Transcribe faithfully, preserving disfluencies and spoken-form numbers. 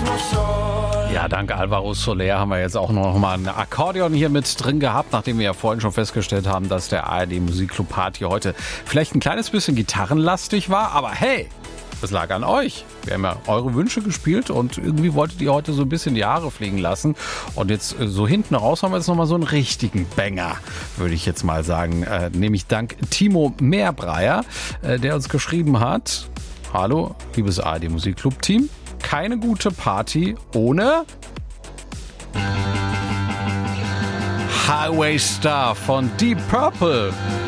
Ja, dank Alvaro Soler haben wir jetzt auch noch mal ein Akkordeon hier mit drin gehabt, nachdem wir ja vorhin schon festgestellt haben, dass der A R D Musikclub Party heute vielleicht ein kleines bisschen gitarrenlastig war, aber hey, das lag an euch. Wir haben ja eure Wünsche gespielt und irgendwie wolltet ihr heute so ein bisschen die Haare fliegen lassen. Und jetzt so hinten raus haben wir jetzt nochmal so einen richtigen Banger, würde ich jetzt mal sagen. Äh, nämlich dank Timo Meerbreier, äh, der uns geschrieben hat: Hallo, liebes A R D Musikclub Team. Keine gute Party ohne Highway Star von Deep Purple.